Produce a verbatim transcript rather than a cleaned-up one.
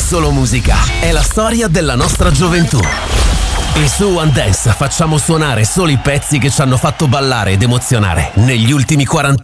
solo musica, è la storia della nostra gioventù. E su One Dance facciamo suonare solo i pezzi che ci hanno fatto ballare ed emozionare negli ultimi quaranta